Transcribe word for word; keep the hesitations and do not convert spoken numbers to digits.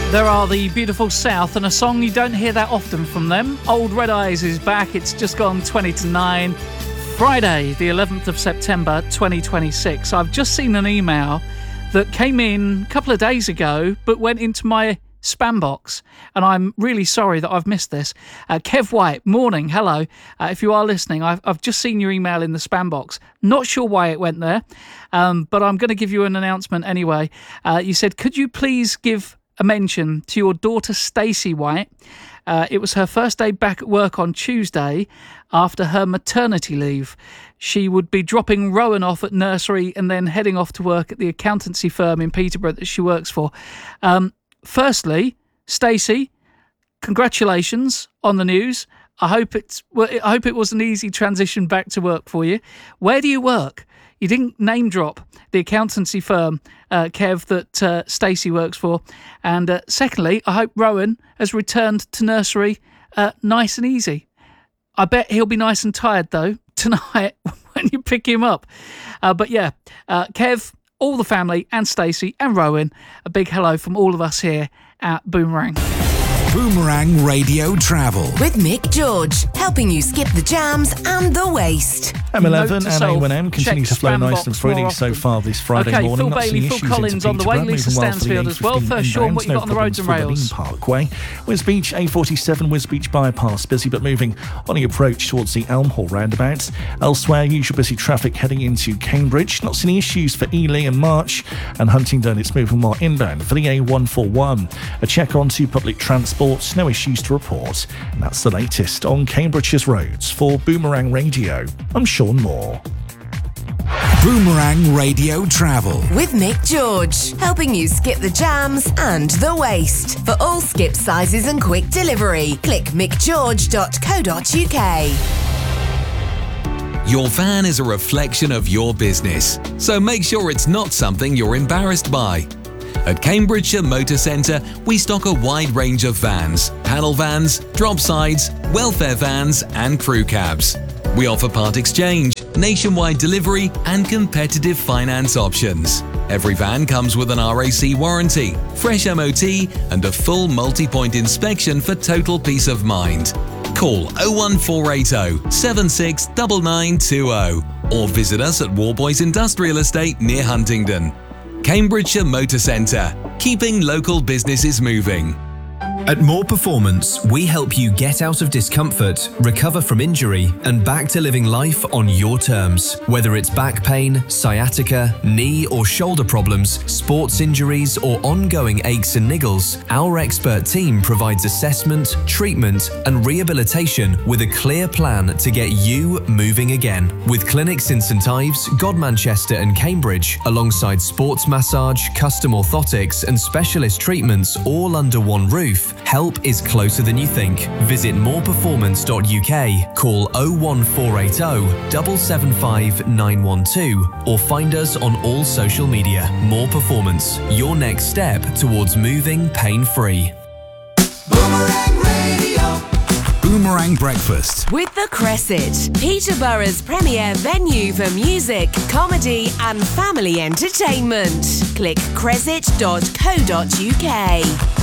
There are the beautiful South, and a song you don't hear that often from them. Old Red Eyes is back. It's just gone twenty to nine. Friday, the eleventh of September, twenty twenty-six. I've just seen an email that came in a couple of days ago, but went into my spam box, and I'm really sorry that I've missed this. Uh, Kev White, morning, hello. Uh, if you are listening, I've, I've just seen your email in the spam box. Not sure why it went there, um, but I'm going to give you an announcement anyway. Uh, you said, could you please give a mention to your daughter Stacey White? Uh, it was her first day back at work on Tuesday after her maternity leave. She would be dropping Rowan off at nursery and then heading off to work at the accountancy firm in Peterborough that she works for. Um, firstly, Stacey, congratulations on the news. I hope it's well, I hope it was an easy transition back to work for you. Where do you work? You didn't name drop the accountancy firm, uh, Kev, that uh, Stacey works for. And uh, secondly, I hope Rowan has returned to nursery uh, nice and easy. I bet he'll be nice and tired, though, tonight when you pick him up. Uh, but yeah, uh, Kev, all the family, and Stacey and Rowan, a big hello from all of us here at Boomerang. Boomerang Radio Travel with Mick George, helping you skip the jams and the waste. M eleven and A one M continue to flow nice and freely so far this Friday okay, morning. Phil Bailey, Phil Collins on the way, Lisa Stansfield as well. First, Sean, what you got on the roads and rails? Parkway, Wisbech, A forty-seven, Wisbech bypass, busy but moving on the approach towards the Elm Hall roundabout. Elsewhere, usual busy traffic heading into Cambridge. Not seeing issues for Ely and March, and Huntingdon, it's moving more inbound for the A one forty-one. A check onto public transport, no issues to report. And that's the latest on Cambridgeshire's roads. For Boomerang Radio, I'm Sean Moore. Boomerang Radio Travel with Mick George, helping you skip the jams and the waste. For all skip sizes and quick delivery, click mick george dot co dot uk. Your van is a reflection of your business, so make sure it's not something you're embarrassed by. At Cambridgeshire Motor Centre, we stock a wide range of vans, panel vans, drop sides, welfare vans and crew cabs. We offer part exchange, nationwide delivery and competitive finance options. Every van comes with an R A C warranty, fresh M O T and a full multi-point inspection for total peace of mind. Call oh one four eight oh, seven six nine nine two oh or visit us at Warboys Industrial Estate near Huntingdon. Cambridgeshire Motor Centre, keeping local businesses moving. At More Performance, we help you get out of discomfort, recover from injury, and back to living life on your terms. Whether it's back pain, sciatica, knee or shoulder problems, sports injuries, or ongoing aches and niggles, our expert team provides assessment, treatment, and rehabilitation with a clear plan to get you moving again. With clinics in St Ives, Godmanchester, and Cambridge, alongside sports massage, custom orthotics, and specialist treatments all under one roof, help is closer than you think. Visit more performance dot u k, call oh one four eight oh, seven seven five nine one two or find us on all social media. More Performance, your next step towards moving pain-free. Boomerang Radio. Boomerang Breakfast with The Cresset, Peterborough's premier venue for music, comedy and family entertainment. Click cresset dot co dot u k.